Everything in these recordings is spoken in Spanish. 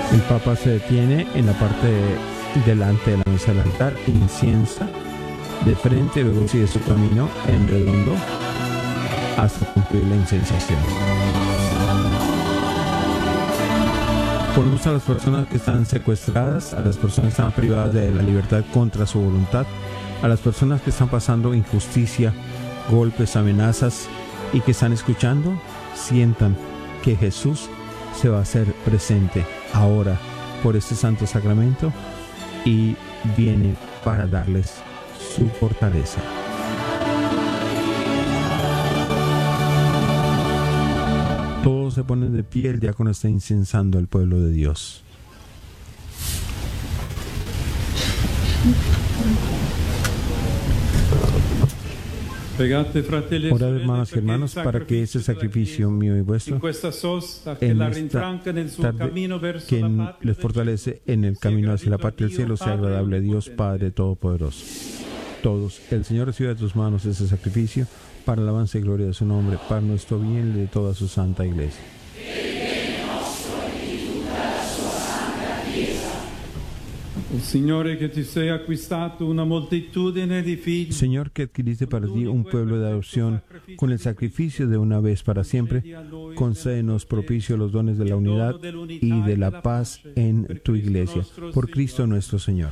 El Papa se detiene en la parte delante de la mesa del altar, inciensa de frente, luego sigue su camino en redondo hasta concluir la incensación. Ponemos a las personas que están secuestradas, a las personas que están privadas de la libertad contra su voluntad, a las personas que están pasando injusticia, golpes, amenazas y que están escuchando, sientan que Jesús se va a hacer presente ahora por este santo sacramento y viene para darles su fortaleza. Todos se ponen de pie, el diácono está incensando al pueblo de Dios. Orad, hermanas y hermanos, para que ese sacrificio mío y vuestro, en esta tarde que les fortalece en el camino hacia la patria del cielo, sea agradable a Dios Padre Todopoderoso. Todos, el Señor reciba de tus manos ese sacrificio para alabanza y gloria de su nombre, para nuestro bien y de toda su santa Iglesia. Signore, che ti sei acquistato una moltitudine di figli. Señor, que adquiriste para ti un pueblo de adopción con el sacrificio de una vez para siempre, concédenos propicio los dones de la unidad y de la paz en tu Iglesia. Por Cristo nuestro Señor.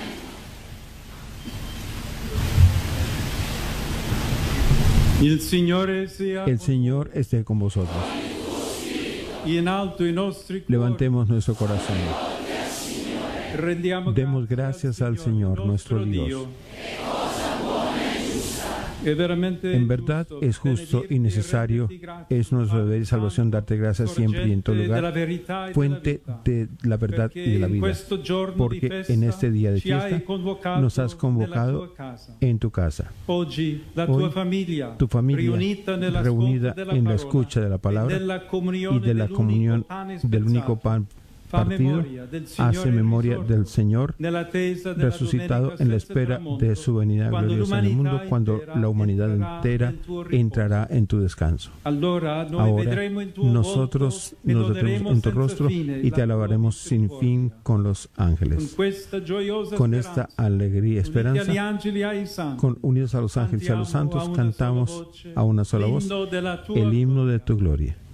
El Señor esté con vosotros. Levantemos nuestro corazón. Demos gracias al Señor nuestro Dios. En verdad es justo y necesario, es nuestro deber y salvación darte gracias siempre y en todo lugar, fuente de la verdad y de la vida, porque en este día de fiesta nos has convocado en tu casa. Hoy, tu familia reunida en la escucha de la palabra y de la comunión del único pan partido, hace memoria del Señor resucitado en la espera de su venida gloriosa en el mundo, cuando la humanidad entera entrará en tu descanso. Ahora nosotros nos detendremos en tu rostro y te alabaremos sin fin con los ángeles. Con esta alegría y esperanza, unidos a los ángeles y a los santos, cantamos a una sola voz el himno de tu gloria.